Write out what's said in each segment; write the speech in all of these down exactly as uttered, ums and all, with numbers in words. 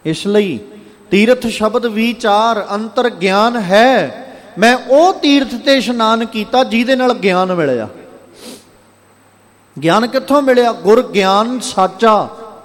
ਇਸ ਲਈ ਤੀਰਥ ਸ਼ਬਦ ਵਿਚਾਰ ਅੰਤਰ ਗਿਆਨ ਹੈ। ਮੈਂ ਉਹ ਤੀਰਥ ਤੇ ਇਸ਼ਨਾਨ ਕੀਤਾ ਜਿਹਦੇ ਨਾਲ ਗਿਆਨ ਮਿਲਿਆ। ਗਿਆਨ ਕਿੱਥੋਂ ਮਿਲਿਆ? ਗੁਰ ਗਿਆਨ ਸਾਚਾ।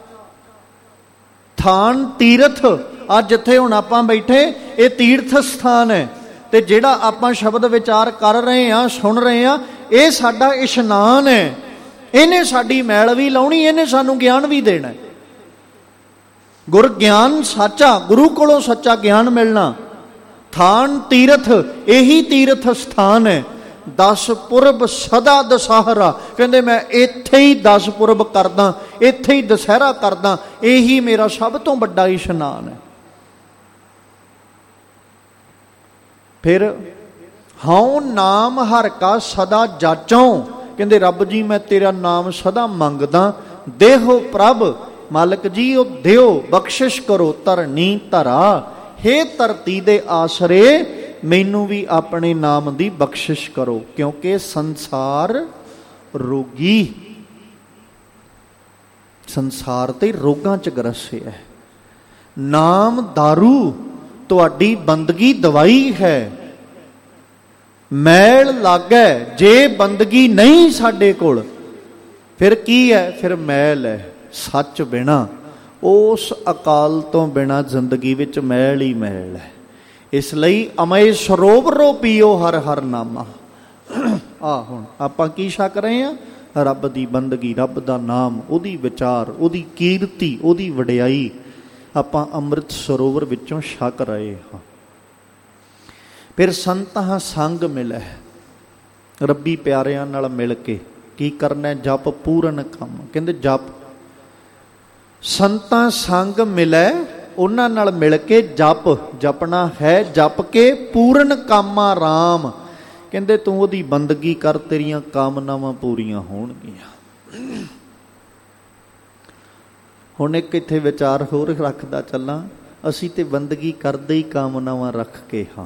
ਥਾਨ ਤੀਰਥ, ਅੱਜ ਜਿੱਥੇ ਹੁਣ ਆਪਾਂ ਬੈਠੇ ਇਹ ਤੀਰਥ ਸਥਾਨ ਹੈ। ਤੇ ਜਿਹੜਾ ਆਪਾਂ ਸ਼ਬਦ ਵਿਚਾਰ ਕਰ ਰਹੇ ਹਾਂ, ਸੁਣ ਰਹੇ ਹਾਂ, ਇਹ ਸਾਡਾ ਇਸ਼ਨਾਨ ਹੈ। ਇਹਨੇ ਸਾਡੀ ਮੈਲ ਵੀ ਲਾਉਣੀ, ਇਹਨੇ ਸਾਨੂੰ ਗਿਆਨ ਵੀ ਦੇਣਾ। ਗੁਰ ਗਿਆਨ ਸਾਚਾ, ਗੁਰੂ ਕੋਲੋਂ ਸੱਚਾ ਗਿਆਨ ਮਿਲਣਾ। ਥਾਨ ਤੀਰਥ, ਇਹੀ ਤੀਰਥ ਸਥਾਨ ਹੈ। ਦਸ ਪੁਰਬ ਸਦਾ ਦਸ਼ਹਰਾ, ਕਹਿੰਦੇ ਮੈਂ ਇੱਥੇ ਹੀ ਦਸ ਪੁਰਬ ਕਰਦਾ, ਇੱਥੇ ਹੀ ਦੁਸਹਿਰਾ ਕਰਦਾ। ਇਹੀ ਮੇਰਾ ਸਭ ਤੋਂ ਵੱਡਾ ਇਸ਼ਨਾਨ ਹੈ। ਫਿਰ ਹਉ ਨਾਮ ਹਰ ਕਾ ਸਦਾ ਜਾਚੋਂ, ਕਹਿੰਦੇ ਰੱਬ ਜੀ ਮੈਂ ਤੇਰਾ ਨਾਮ ਸਦਾ ਮੰਗਦਾ। ਦੇਹੋ ਪ੍ਰਭ, ਮਾਲਕ ਜੀ ਉਹ ਦਿਓ, ਬਖਸ਼ਿਸ਼ ਕਰੋ ਧਰਨੀ ਧਰਾ। ਹੇ ਧਰਤੀ ਦੇ ਆਸਰੇ ਮੈਨੂੰ ਵੀ ਆਪਣੇ ਨਾਮ ਦੀ ਬਖਸ਼ਿਸ਼ ਕਰੋ, ਕਿਉਂਕਿ ਸੰਸਾਰ ਰੋਗੀ, ਸੰਸਾਰ ਤੇ ਰੋਗਾਂ ਚ ਗਰਸਿਆ। ਨਾਮ ਦਾਰੂ, ਤੁਹਾਡੀ ਬੰਦਗੀ ਦਵਾਈ ਹੈ। ਮੈਲ ਲਾਗੈ ਜੇ ਬੰਦਗੀ ਨਹੀਂ ਸਾਡੇ ਕੋਲ, ਫਿਰ ਕੀ ਹੈ? ਫਿਰ ਮੈਲ ਹੈ। ਸੱਚ ਬਿਨਾ, ਉਸ ਅਕਾਲ ਤੋਂ ਬਿਨਾ ਜ਼ਿੰਦਗੀ ਵਿੱਚ ਮੈਲ ਹੀ ਮੈਲ ਹੈ। ਇਸ ਲਈ ਅਮੈ ਸਰੋਵਰੋ ਪੀਓ ਹਰ ਹਰ ਨਾਮਾ। ਆ ਹੁਣ ਆਪਾਂ ਕੀ ਛਕ ਰਹੇ ਹਾਂ? ਰੱਬ ਦੀ ਬੰਦਗੀ, ਰੱਬ ਦਾ ਨਾਮ, ਉਹਦੀ ਵਿਚਾਰ, ਉਹਦੀ ਕੀਰਤੀ, ਉਹਦੀ ਵਡਿਆਈ ਆਪਾਂ ਅੰਮ੍ਰਿਤ ਸਰੋਵਰ ਵਿੱਚੋਂ ਛਕ ਰਹੇ ਹਾਂ। ਫਿਰ ਸੰਤਾਂ ਸੰਗ ਮਿਲੈ, ਰੱਬੀ ਪਿਆਰਿਆਂ ਨਾਲ ਮਿਲ ਕੇ ਕੀ ਕਰਨਾ? ਜਪ ਪੂਰਨ ਕੰਮ। ਕਹਿੰਦੇ ਜਪ, ਸੰਤਾਂ ਸੰਗ ਮਿਲੈ, ਉਹਨਾਂ ਨਾਲ ਮਿਲ ਕੇ ਜਪ ਜਪਣਾ ਹੈ। ਜਪ ਕੇ ਪੂਰਨ ਕਾਮਾ ਰਾਮ, ਕਹਿੰਦੇ ਤੂੰ ਉਹਦੀ ਬੰਦਗੀ ਕਰ, ਤੇਰੀਆਂ ਕਾਮਨਾਵਾਂ ਪੂਰੀਆਂ ਹੋਣਗੀਆਂ। ਹੁਣ ਇੱਕ ਇੱਥੇ ਵਿਚਾਰ ਹੋਰ ਰੱਖਦਾ ਚੱਲਾਂ, ਅਸੀਂ ਤੇ ਬੰਦਗੀ ਕਰਦੇ ਹੀ ਕਾਮਨਾਵਾਂ ਰੱਖ ਕੇ ਹਾਂ।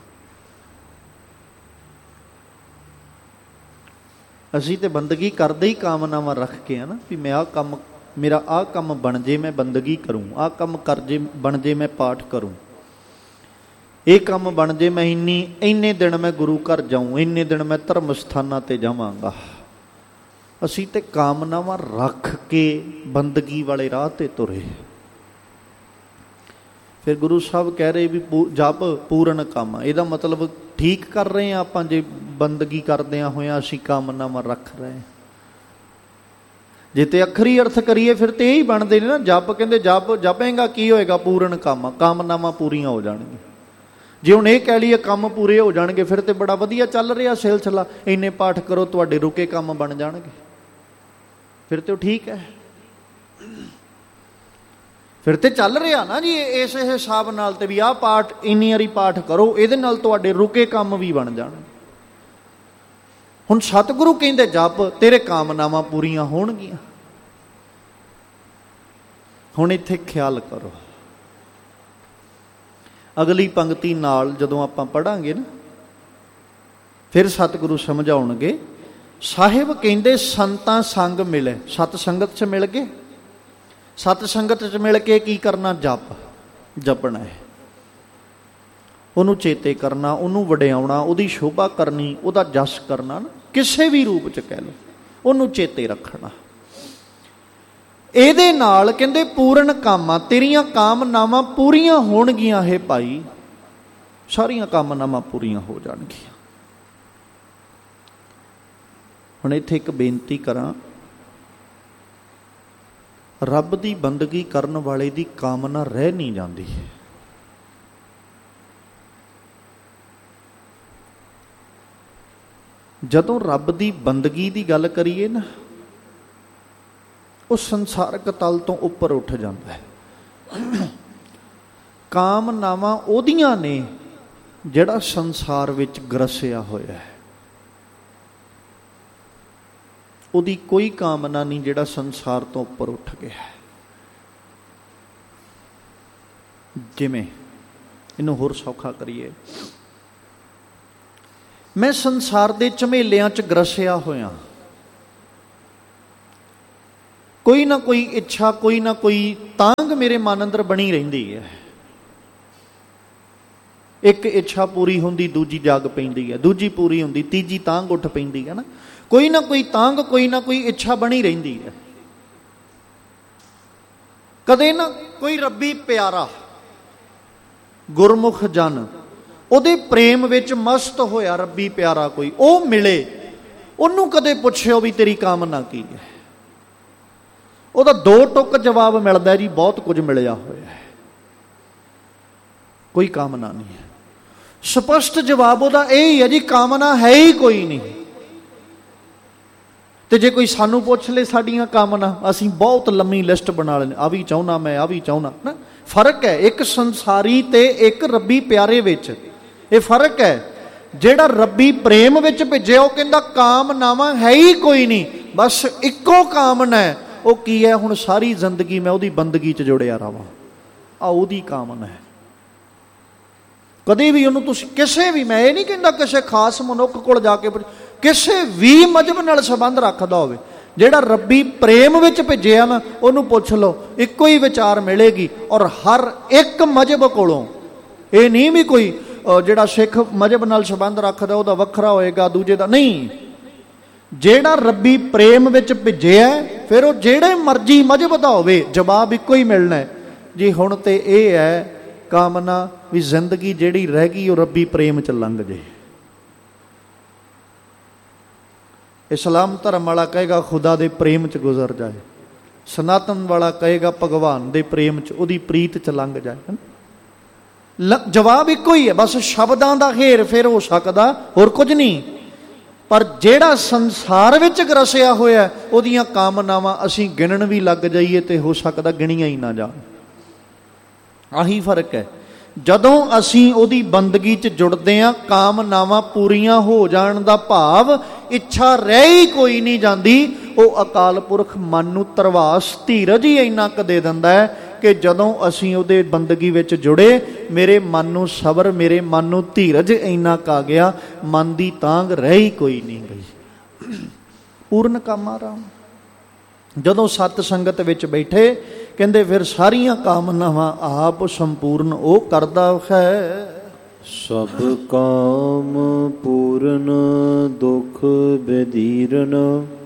ਅਸੀਂ ਤੇ ਬੰਦਗੀ ਕਰਦੇ ਹੀ ਕਾਮਨਾਵਾਂ ਰੱਖ ਕੇ ਆ ਨਾ, ਵੀ ਮੈਂ ਆਹ ਕੰਮ, ਮੇਰਾ ਆਹ ਕੰਮ ਬਣ ਜੇ ਮੈਂ ਬੰਦਗੀ ਕਰੂੰ, ਆਹ ਕੰਮ ਕਰ ਜੇ ਬਣ ਜੇ ਮੈਂ ਪਾਠ ਕਰੂੰ, ਇਹ ਕੰਮ ਬਣ ਜੇ ਮੈਂ ਇੰਨੀ ਇੰਨੇ ਦਿਨ ਮੈਂ ਗੁਰੂ ਘਰ ਜਾਊਂ, ਇੰਨੇ ਦਿਨ ਮੈਂ ਧਰਮ ਸਥਾਨਾਂ ਤੇ ਜਾਵਾਂਗਾ। ਅਸੀਂ ਤੇ ਕਾਮਨਾਵਾਂ ਰੱਖ ਕੇ ਬੰਦਗੀ ਵਾਲੇ ਰਾਹ ਤੇ ਤੁਰੇ। ਫਿਰ ਗੁਰੂ ਸਾਹਿਬ ਕਹਿ ਰਹੇ ਵੀ ਜਪ ਪੂਰਨ ਕੰਮ। ਇਹਦਾ ਮਤਲਬ ਠੀਕ ਕਰ ਰਹੇ ਹਾਂ ਆਪਾਂ ਜੇ ਬੰਦਗੀ ਕਰਦਿਆਂ ਹੋਇਆਂ ਅਸੀਂ ਕਾਮਨਾਵਾਂ ਰੱਖ ਰਹੇ ਹਾਂ। ਜੇ ਤੇ ਅੱਖਰੀ ਅਰਥ ਕਰੀਏ ਫਿਰ ਤੇ ਇਹੀ ਬਣਦੇ ਨੇ ਨਾ। ਜਪ, ਕਹਿੰਦੇ ਜਪ ਜਪੇਗਾ ਕੀ ਹੋਏਗਾ? ਪੂਰਨ ਕੰਮ, ਕਾਮਨਾਵਾਂ ਪੂਰੀਆਂ ਹੋ ਜਾਣਗੀਆਂ। ਜੇ ਹੁਣ ਇਹ ਕਹਿ ਲਈਏ ਕੰਮ ਪੂਰੇ ਹੋ ਜਾਣਗੇ, ਫਿਰ ਤੇ ਬੜਾ ਵਧੀਆ ਚੱਲ ਰਿਹਾ ਸਿਲਸਿਲਾ, ਇੰਨੇ ਪਾਠ ਕਰੋ ਤੁਹਾਡੇ ਰੁਕੇ ਕੰਮ ਬਣ ਜਾਣਗੇ, ਫਿਰ ਤੇ ਉਹ ਠੀਕ ਹੈ। ਫਿਰ ਤੇ ਚੱਲ ਰਿਹਾ ਨਾ ਜੀ ਇਸ ਹਿਸਾਬ ਨਾਲ, ਤੇ ਵੀ ਆਹ ਪਾਠ ਇੰਨੀ ਵਾਰੀ ਪਾਠ ਕਰੋ, ਇਹਦੇ ਨਾਲ ਤੁਹਾਡੇ ਰੁਕੇ ਕੰਮ ਵੀ ਬਣ ਜਾਣ। ਹੁਣ ਸਤਿਗੁਰੂ ਕਹਿੰਦੇ ਜਪ, ਤੇਰੇ ਕਾਮਨਾਵਾਂ ਪੂਰੀਆਂ ਹੋਣਗੀਆਂ। ਹੁਣ ਇੱਥੇ ਖਿਆਲ ਕਰੋ, ਅਗਲੀ ਪੰਕਤੀ ਨਾਲ ਜਦੋਂ ਆਪਾਂ ਪੜਾਂਗੇ ਨਾ, ਫਿਰ ਸਤਿਗੁਰੂ ਸਮਝਾਉਣਗੇ। ਸਾਹਿਬ ਕਹਿੰਦੇ ਸੰਤਾਂ ਸੰਗ ਮਿਲੇ, ਸਤ ਸੰਗਤ 'ਚ ਮਿਲ ਗਏ। ਸਤ ਸੰਗਤ 'ਚ ਮਿਲ ਕੇ ਕੀ ਕਰਨਾ? ਜਪ ਜਪਣਾ ਹੈ, ਉਹਨੂੰ ਚੇਤੇ ਕਰਨਾ, ਉਹਨੂੰ ਵਡਿਆਉਣਾ, ਉਹਦੀ ਸ਼ੋਭਾ ਕਰਨੀ, ਉਹਦਾ ਜਸ ਕਰਨਾ ਨਾ, ਕਿਸੇ ਵੀ ਰੂਪ 'ਚ ਕਹਿ ਲਓ, ਉਹਨੂੰ ਚੇਤੇ ਰੱਖਣਾ। ਇਹਦੇ ਨਾਲ ਕਹਿੰਦੇ ਪੂਰਨ ਕਾਮਾਂ, ਤੇਰੀਆਂ ਕਾਮਨਾਵਾਂ ਪੂਰੀਆਂ ਹੋਣਗੀਆਂ। ਹੈ ਭਾਈ, ਸਾਰੀਆਂ ਕਾਮਨਾਵਾਂ ਪੂਰੀਆਂ ਹੋ ਜਾਣਗੀਆਂ। ਹੁਣ ਇੱਥੇ ਇੱਕ ਬੇਨਤੀ ਕਰਾਂ, ਰੱਬ ਦੀ ਬੰਦਗੀ ਕਰਨ ਵਾਲੇ ਦੀ ਕਾਮਨਾ ਰਹਿ ਨਹੀਂ ਜਾਂਦੀ। ਜਦੋਂ ਰੱਬ ਦੀ ਬੰਦਗੀ ਦੀ ਗੱਲ ਕਰੀਏ ਨਾ, ਉਹ ਸੰਸਾਰਕ ਤਲ ਤੋਂ ਉੱਪਰ ਉੱਠ ਜਾਂਦਾ ਹੈ। ਕਾਮਨਾਵਾਂ ਉਹਦੀਆਂ ਨੇ ਜਿਹੜਾ ਸੰਸਾਰ ਵਿੱਚ ਗਰਸਿਆ ਹੋਇਆ ਹੈ। ਉਹਦੀ ਕੋਈ ਕਾਮਨਾ ਨਹੀਂ ਜਿਹੜਾ ਸੰਸਾਰ ਤੋਂ ਉੱਪਰ ਉੱਠ ਗਿਆ। ਜਿਵੇਂ ਇਹਨੂੰ ਹੋਰ ਸੌਖਾ ਕਰੀਏ, ਮੈਂ ਸੰਸਾਰ ਦੇ ਝਮੇਲਿਆਂ 'ਚ ਗਰਸਿਆ ਹੋਇਆ, ਕੋਈ ਨਾ ਕੋਈ ਇੱਛਾ, ਕੋਈ ਨਾ ਕੋਈ ਤਾਂ ਤਾਂਘ ਮੇਰੇ ਮਨ ਅੰਦਰ ਬਣੀ ਰਹਿੰਦੀ ਹੈ। ਇੱਕ ਇੱਛਾ ਪੂਰੀ ਹੁੰਦੀ ਦੂਜੀ ਜਾਗ ਪੈਂਦੀ ਹੈ, ਦੂਜੀ ਪੂਰੀ ਹੁੰਦੀ ਤੀਜੀ ਤਾਂਘ ਉੱਠ ਪੈਂਦੀ ਹੈ ਨਾ। ਕੋਈ ਨਾ ਕੋਈ ਤਾਂਘ, ਕੋਈ ਨਾ ਕੋਈ ਇੱਛਾ ਬਣੀ ਰਹਿੰਦੀ ਹੈ। ਕਦੇ ਨਾ ਕੋਈ ਰੱਬੀ ਪਿਆਰਾ ਗੁਰਮੁਖ ਜਨ ਉਹਦੇ ਪ੍ਰੇਮ ਵਿੱਚ ਮਸਤ ਹੋਇਆ ਰੱਬੀ ਪਿਆਰਾ ਕੋਈ ਉਹ ਮਿਲੇ, ਉਹਨੂੰ ਕਦੇ ਪੁੱਛਿਓ ਵੀ ਤੇਰੀ ਕਾਮਨਾ ਕੀ ਹੈ? ਉਹਦਾ ਦੋ ਟੁੱਕ ਜਵਾਬ ਮਿਲਦਾ ਜੀ, ਬਹੁਤ ਕੁਝ ਮਿਲਿਆ ਹੋਇਆ ਹੈ, ਕੋਈ ਕਾਮਨਾ ਨਹੀਂ ਹੈ। ਸਪਸ਼ਟ ਜਵਾਬ ਉਹਦਾ ਇਹ ਹੀ ਹੈ ਜੀ, ਕਾਮਨਾ ਹੈ ਹੀ ਕੋਈ ਨਹੀਂ। ਤੇ ਜੇ ਕੋਈ ਸਾਨੂੰ ਪੁੱਛ ਲੇ ਸਾਡੀਆਂ ਕਾਮਨਾ, ਅਸੀਂ ਬਹੁਤ ਲੰਮੀ ਲਿਸਟ ਬਣਾ ਲੈਂਦੇ, ਆ ਵੀ ਚਾਹੁੰਦਾ ਮੈਂ, ਆ ਵੀ ਚਾਹੁੰਦਾ ਨਾ। ਫਰਕ ਹੈ ਇੱਕ ਸੰਸਾਰੀ ਤੇ ਇੱਕ ਰੱਬੀ ਪਿਆਰੇ ਵਿੱਚ, ਇਹ ਫਰਕ ਹੈ। ਜਿਹੜਾ ਰੱਬੀ ਪ੍ਰੇਮ ਵਿੱਚ ਭੇਜਿਆ ਉਹ ਕਹਿੰਦਾ ਕਾਮਨਾਵਾਂ ਹੈ ਹੀ ਕੋਈ ਨਹੀਂ, ਬਸ ਇੱਕੋ ਕਾਮਨਾ ਹੈ। ਉਹ ਕੀ ਹੈ? ਹੁਣ ਸਾਰੀ ਜ਼ਿੰਦਗੀ ਮੈਂ ਉਹਦੀ ਬੰਦਗੀ 'ਚ ਜੁੜਿਆ ਰਵਾਂ, ਆ ਉਹਦੀ ਕਾਮਨਾ ਹੈ। ਕਦੇ ਵੀ ਉਹਨੂੰ ਤੁਸੀਂ ਕਿਸੇ ਵੀ, ਮੈਂ ਇਹ ਨਹੀਂ ਕਹਿੰਦਾ ਕਿਸੇ ਖਾਸ ਮਨੁੱਖ ਕੋਲ ਜਾ ਕੇ, ਕਿਸੇ ਵੀ ਮਜ਼ਹਬ ਨਾਲ ਸੰਬੰਧ ਰੱਖਦਾ ਹੋਵੇ, ਜਿਹੜਾ ਰੱਬੀ ਪ੍ਰੇਮ ਵਿੱਚ ਭੇਜਿਆ ਨਾ, ਉਹਨੂੰ ਪੁੱਛ ਲਓ, ਇੱਕੋ ਹੀ ਵਿਚਾਰ ਮਿਲੇਗੀ। ਔਰ ਹਰ ਇੱਕ ਮਜ਼ਹਬ ਕੋਲੋਂ, ਇਹ ਨਹੀਂ ਵੀ ਕੋਈ ਜਿਹੜਾ ਸਿੱਖ ਮਜ਼ਹਬ ਨਾਲ ਸੰਬੰਧ ਰੱਖਦਾ ਉਹਦਾ ਵੱਖਰਾ ਹੋਏਗਾ, ਦੂਜੇ ਦਾ ਨਹੀਂ। ਜਿਹੜਾ ਰੱਬੀ ਪ੍ਰੇਮ ਵਿੱਚ ਭੇਜਿਆ, ਫਿਰ ਉਹ ਜਿਹੜੇ ਮਰਜ਼ੀ ਮਜ਼ਹਬ ਦਾ ਹੋਵੇ, ਜਵਾਬ ਇੱਕੋ ਹੀ ਮਿਲਣਾ ਹੈ ਜੀ। ਹੁਣ ਤੇ ਇਹ ਹੈ ਕਾਮਨਾ ਵੀ ਜ਼ਿੰਦਗੀ ਜਿਹੜੀ ਰਹਿ ਗਈ ਉਹ ਰੱਬੀ ਪ੍ਰੇਮ 'ਚ ਲੰਘ ਜੇ। ਇਸਲਾਮ ਧਰਮ ਵਾਲਾ ਕਹੇਗਾ ਖੁਦਾ ਦੇ ਪ੍ਰੇਮ 'ਚ ਗੁਜ਼ਰ ਜਾਏ, ਸਨਾਤਨ ਵਾਲਾ ਕਹੇਗਾ ਭਗਵਾਨ ਦੇ ਪ੍ਰੇਮ 'ਚ, ਉਹਦੀ ਪ੍ਰੀਤ 'ਚ ਲੰਘ ਜਾਏ। ਜਵਾਬ ਇੱਕੋ ਹੀ ਹੈ, ਬਸ ਸ਼ਬਦਾਂ ਦਾ ਹੇਰ ਫੇਰ ਹੋ ਸਕਦਾ, ਹੋਰ ਕੁਝ ਨਹੀਂ। ਪਰ ਜਿਹੜਾ ਸੰਸਾਰ ਵਿੱਚ ਗਰਸਿਆ ਹੋਇਆ, ਉਹਦੀਆਂ ਕਾਮਨਾਵਾਂ ਅਸੀਂ ਗਿਣਨ ਵੀ ਲੱਗ ਜਾਈਏ ਤੇ ਹੋ ਸਕਦਾ ਗਿਣੀਆਂ ਹੀ ਨਾ ਜਾਣ। ਆਹੀ ਫਰਕ ਹੈ। ਜਦੋਂ ਅਸੀਂ ਉਹਦੀ ਬੰਦਗੀ 'ਚ ਜੁੜਦੇ ਹਾਂ, ਕਾਮਨਾਵਾਂ ਪੂਰੀਆਂ ਹੋ ਜਾਣ ਦਾ ਭਾਵ ਇੱਛਾ ਰਹਿ ਹੀ ਕੋਈ ਨਹੀਂ ਜਾਂਦੀ। ਉਹ ਅਕਾਲ ਪੁਰਖ ਮਨ ਨੂੰ ਧਰਵਾਸ, ਧੀਰਜ ਹੀ ਇੰਨਾ ਕੁ ਦੇ ਦਿੰਦਾ ਹੈ ਕਿ ਜਦੋਂ ਅਸੀਂ ਉਹਦੇ ਬੰਦਗੀ ਵਿੱਚ ਜੁੜੇ, ਮੇਰੇ ਮਨ ਨੂੰ ਸਬਰ, ਮੇਰੇ ਮਨ ਨੂੰ ਧੀਰਜ ਇੰਨਾ ਕੁ ਆ ਗਿਆ, ਮਨ ਦੀ ਤਾਂਘ ਰਹਿ ਹੀ ਕੋਈ ਨਹੀਂ ਗਈ। ਪੂਰਨ ਕਾਮਾ ਰਾਮ। ਜਦੋਂ ਸਤ ਸੰਗਤ ਵਿੱਚ ਬੈਠੇ, ਕਹਿੰਦੇ ਫਿਰ ਸਾਰੀਆਂ ਕਾਮਨਾਵਾਂ ਆਪ ਸੰਪੂਰਨ ਉਹ ਕਰਦਾ ਹੈ। ਸਭ ਕਾਮ ਪੂਰਨ ਦੁਖ ਬਦੀਰਨ,